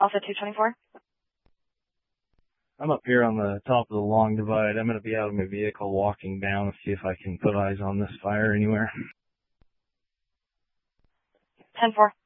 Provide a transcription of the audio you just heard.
Also 224. I'm up here on the top of the long divide. I'm going to be out of my vehicle walking down to see if I can put eyes on this fire anywhere. 10-4.